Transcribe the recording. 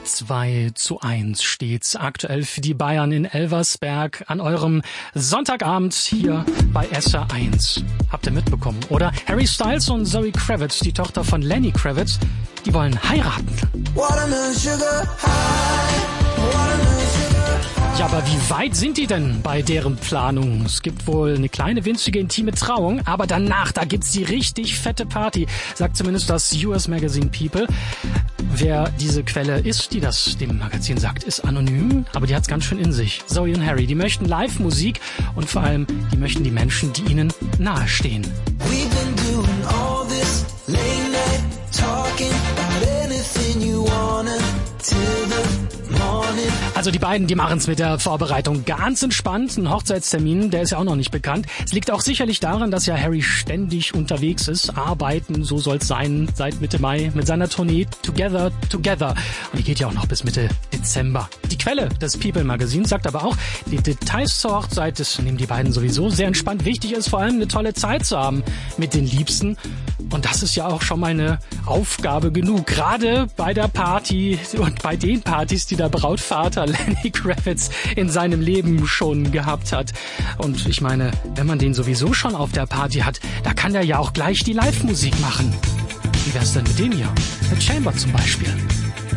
2:1 steht's aktuell für die Bayern in Elversberg an eurem Sonntagabend hier bei SR1. Habt ihr mitbekommen, oder? Harry Styles und Zoe Kravitz, die Tochter von Lenny Kravitz, die wollen heiraten. Ja, aber wie weit sind die denn bei deren Planung? Es gibt wohl eine kleine, winzige, intime Trauung, aber danach, da gibt's die richtig fette Party, sagt zumindest das US Magazine People. Wer diese Quelle ist, die das dem Magazin sagt, ist anonym, aber die hat's ganz schön in sich. Zoe und Harry, die möchten Live-Musik und vor allem, die möchten die Menschen, die ihnen nahestehen. We've been doing all this late night talking about anything you wanna till the morning. Also die beiden, die machen's mit der Vorbereitung ganz entspannt. Ein Hochzeitstermin, der ist ja auch noch nicht bekannt. Es liegt auch sicherlich daran, dass ja Harry ständig unterwegs ist. Arbeiten, so soll's sein, seit Mitte Mai mit seiner Tournee Together, Together. Und die geht ja auch noch bis Mitte Dezember. Die Quelle des People Magazins sagt aber auch, die Details zur Hochzeit, das nehmen die beiden sowieso sehr entspannt. Wichtig ist vor allem, eine tolle Zeit zu haben mit den Liebsten. Und das ist ja auch schon mal eine Aufgabe genug. Gerade bei der Party und bei den Partys, die der Brautvater Lenny Kravitz in seinem Leben schon gehabt hat. Und ich meine, wenn man den sowieso schon auf der Party hat, da kann der ja auch gleich die Live-Musik machen. Wie wär's denn mit dem hier? Mit Chamber zum Beispiel.